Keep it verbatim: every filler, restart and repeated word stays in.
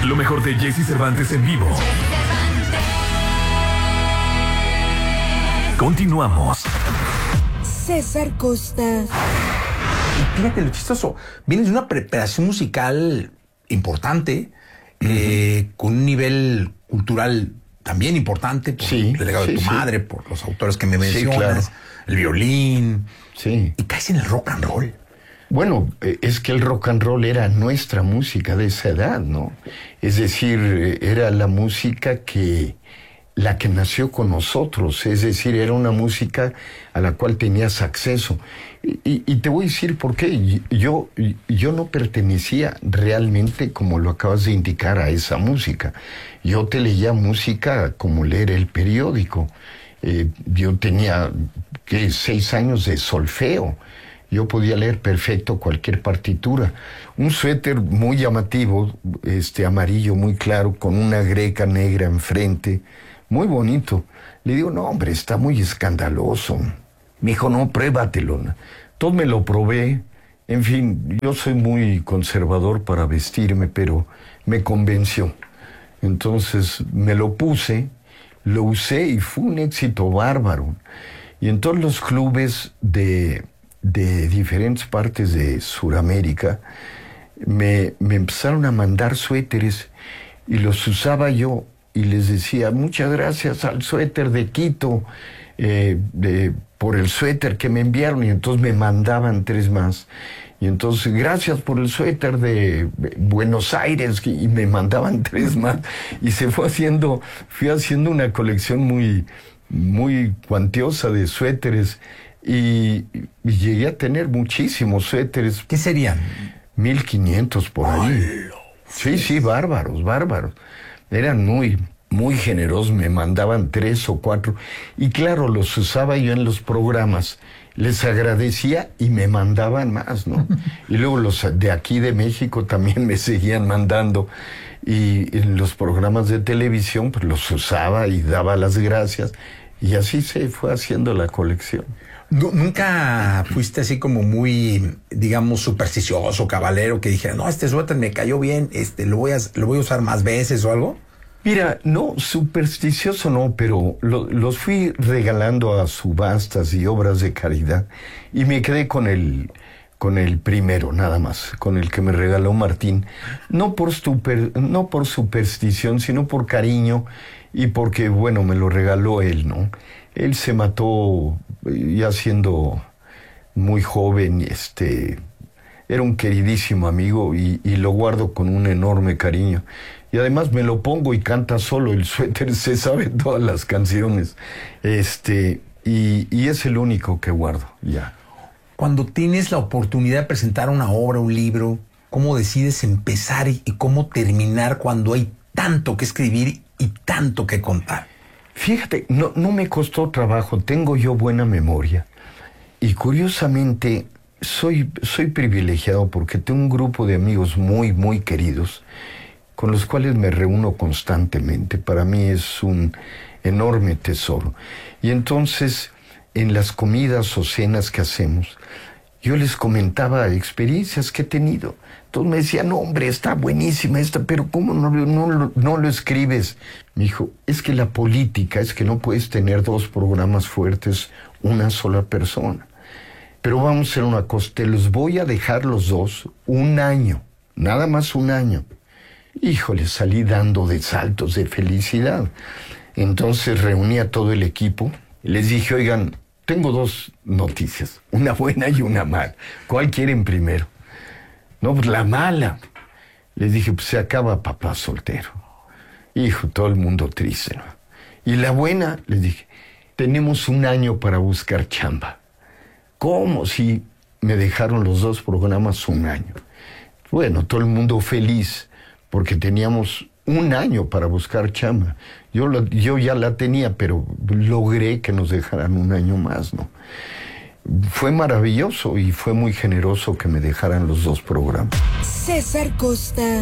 Lo mejor de Jesse Cervantes en vivo. Continuamos. César Costa. Y fíjate lo chistoso. Vienes de una preparación musical importante, uh-huh. eh, con un nivel cultural también importante, por sí, el legado sí, de tu sí. madre, por los autores que me mencionas, sí, claro. el violín. Sí. Y caes en el rock and roll. Bueno, es que el rock and roll era nuestra música de esa edad, ¿no? Es decir, era la música que, la que nació con nosotros, es decir, era una música a la cual tenías acceso. Y, y, y te voy a decir por qué. Yo, yo no pertenecía realmente, como lo acabas de indicar, a esa música. Yo te leía música como leer el periódico. Eh, yo tenía, ¿qué? Seis años de solfeo. Yo podía leer perfecto cualquier partitura. Un suéter muy llamativo, este amarillo muy claro, con una greca negra enfrente, muy bonito. Le digo, no, hombre, está muy escandaloso. Me dijo, no, pruébatelo. Entonces me lo probé. En fin, yo soy muy conservador para vestirme, pero me convenció. Entonces me lo puse, lo usé y fue un éxito bárbaro. Y en todos los clubes de... de diferentes partes de Sudamérica, me, me empezaron a mandar suéteres y los usaba yo y les decía, muchas gracias al suéter de Quito, eh, de, por el suéter que me enviaron, y entonces me mandaban tres más. Y entonces, gracias por el suéter de Buenos Aires, y me mandaban tres más. Y se fue haciendo, fui haciendo una colección muy, muy cuantiosa de suéteres. Y, y llegué a tener muchísimos suéteres. ¿Qué serían? mil quinientos por ahí. Ay, sí, sí, bárbaros, bárbaros. Eran muy, muy generosos, me mandaban tres o cuatro. Y claro, los usaba yo en los programas. Les agradecía y me mandaban más, ¿no? Y luego los de aquí de México también me seguían mandando. Y en los programas de televisión, pues los usaba y daba las gracias. Y así se fue haciendo la colección. ¿Nunca fuiste así como muy, digamos, supersticioso, cabalero, que dijera, no, este suéter me cayó bien, este, lo voy a, lo voy a usar más veces o algo? Mira, no, supersticioso no, pero lo, los fui regalando a subastas y obras de caridad y me quedé con el, con el primero, nada más, con el que me regaló Martín. No por, super, no por superstición, sino por cariño y porque, bueno, me lo regaló él, ¿no? Él se mató ya siendo muy joven, este, era un queridísimo amigo y, y lo guardo con un enorme cariño. Y además me lo pongo y canta solo, el suéter se sabe todas las canciones, este, y, y es el único que guardo, ya. Cuando tienes la oportunidad de presentar una obra, un libro, ¿cómo decides empezar y, y cómo terminar cuando hay tanto que escribir y tanto que contar? Fíjate, no, no me costó trabajo, tengo yo buena memoria. Y curiosamente, soy, soy privilegiado porque tengo un grupo de amigos muy, muy queridos, con los cuales me reúno constantemente. Para mí es un enorme tesoro. Y entonces, en las comidas o cenas que hacemos, yo les comentaba experiencias que he tenido. Entonces me decían, no, hombre, está buenísima esta, pero ¿cómo no, no, no lo escribes? Me dijo, es que la política es que no puedes tener dos programas fuertes, una sola persona. Pero vamos a hacer una cosa, te los voy a dejar los dos un año, nada más un año. Híjole, salí dando de saltos de felicidad. Entonces reuní a todo el equipo y les dije, oigan, tengo dos noticias, una buena y una mala. ¿Cuál quieren primero? No, pues la mala. Les dije, pues se acaba Papá Soltero. Hijo, todo el mundo triste, ¿no? Y la buena, les dije, tenemos un año para buscar chamba. ¿Cómo? Si me dejaron los dos programas un año. Bueno, todo el mundo feliz, porque teníamos un año para buscar chamba. Yo, lo, yo ya la tenía, pero logré que nos dejaran un año más, ¿no? Fue maravilloso y fue muy generoso que me dejaran los dos programas. César Costa.